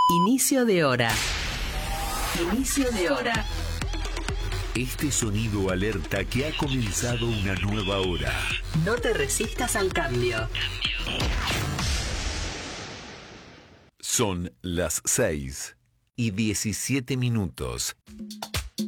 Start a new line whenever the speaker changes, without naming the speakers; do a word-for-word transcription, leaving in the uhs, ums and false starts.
Inicio de hora. Inicio de hora.
Este sonido alerta que ha comenzado una nueva hora.
No te resistas al cambio.
Son las seis y diecisiete minutos.